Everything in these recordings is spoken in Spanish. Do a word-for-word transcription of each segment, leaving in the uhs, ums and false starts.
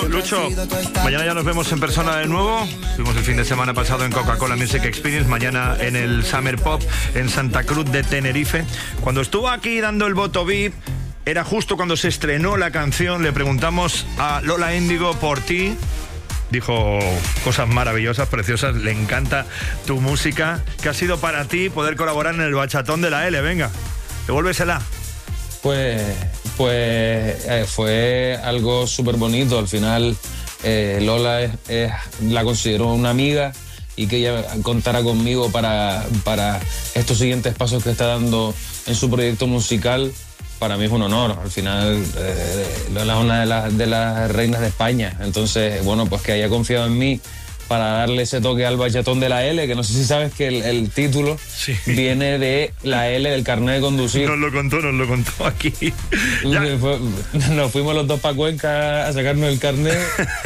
Lucho, mañana ya nos vemos en persona de nuevo. Fuimos el fin de semana pasado en Coca-Cola Music Experience, mañana en el Summer Pop en Santa Cruz de Tenerife. Cuando estuvo aquí dando el voto V I P, era justo cuando se estrenó la canción. Le preguntamos a Lola Índigo por ti. Dijo cosas maravillosas, preciosas. Le encanta tu música. ¿Qué ha sido para ti poder colaborar en el bachatón de la L? Venga, devuélvesela. Pues, pues eh, fue algo súper bonito. Al final eh, Lola es, es, la considero una amiga, y que ella contara conmigo para, para estos siguientes pasos que está dando en su proyecto musical, para mí es un honor. Al final eh, Lola es una de las, de las reinas de España. Entonces, bueno, pues que haya confiado en mí para darle ese toque al bachatón de la L, que no sé si sabes que el, el título sí. viene de la L del carnet de conducir. Nos lo contó, nos lo contó aquí. Fue, nos fuimos los dos para Cuenca a sacarnos el carnet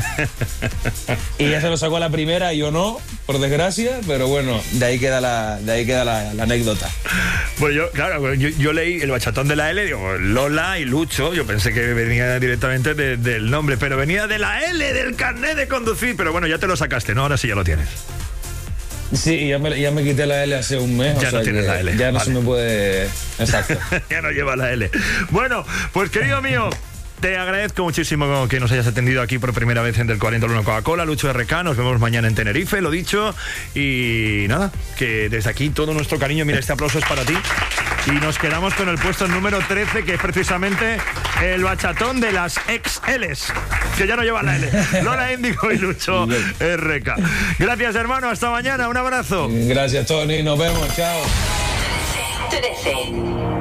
y ella se lo sacó a la primera y yo no, por desgracia, pero bueno, de ahí queda la, de ahí queda la, la anécdota. Pues yo, claro, yo, yo leí el bachatón de la L, digo, Lola y Lucho, yo pensé que venía directamente de, del nombre, pero venía de la L, del carnet de conducir, pero bueno, ya te lo sacaste, ¿no? Ahora sí ya lo tienes. Sí, ya me, ya me quité la L hace un mes. Ya o no sea tienes la L. Ya no vale. se me puede... Exacto. Ya no lleva la L. Bueno, pues querido mío, te agradezco muchísimo que nos hayas atendido aquí por primera vez en Del cuarenta al uno Coca-Cola. Lucho R K, nos vemos mañana en Tenerife, lo dicho. Y nada, que desde aquí todo nuestro cariño. Mira, este aplauso es para ti. Y nos quedamos con el puesto número trece, que es precisamente el bachatón de las ex L's, que ya no lleva la L. Lola Índigo y Lucho R K. Gracias, hermano, hasta mañana, un abrazo. Gracias, Tony, nos vemos, chao. trece.